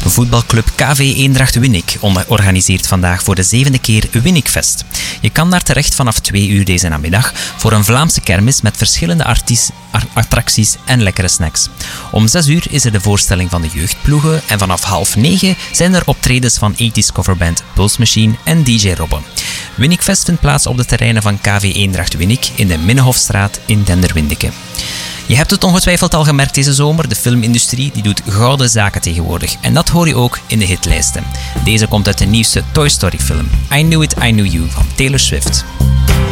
Voetbalclub KV Eendracht Winnik organiseert vandaag voor de 7e keer Winnikfest. Je kan daar terecht vanaf 2 uur deze namiddag voor een Vlaamse kermis met verschillende attracties en lekkere snacks. Om 6 uur is er de voorstelling van de jeugdploegen en vanaf 8:30 zijn er optredens van 80s coverband Pulse Machine en DJ Robbe. Winnikfest vindt plaats op de terreinen van KV Eendracht Winnik in de Minnehofstraat in Denderwindeke. Je hebt het ongetwijfeld al gemerkt deze zomer, de filmindustrie die doet gouden zaken tegenwoordig. En dat hoor je ook in de hitlijsten. Deze komt uit de nieuwste Toy Story film, I Knew It, I Knew You van Taylor Swift.